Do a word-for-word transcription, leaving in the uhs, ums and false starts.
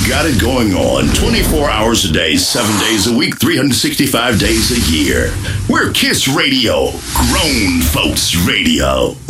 got it going on twenty-four hours a day, seven days a week, three hundred sixty-five days a year. We're Kiss Radio, grown folks radio.